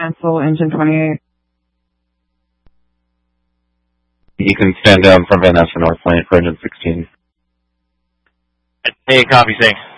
Cancel engine 28. You can stand down from Van Ness for North Point for engine 16. Hey, copy, Sing.